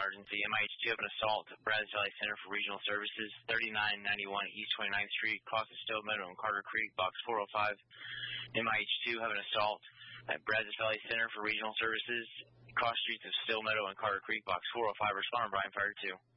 emergency. MIH2 have an assault at Brazos Valley Center for Regional Services, 3991 East 29th Street, across the Stowe Meadow and Carter Creek, box 405. MIH2 have an assault at Brazos Valley Center for Regional Services, cross streets of Stowe Meadow and Carter Creek, box 405. Responder Brian, Fire 2.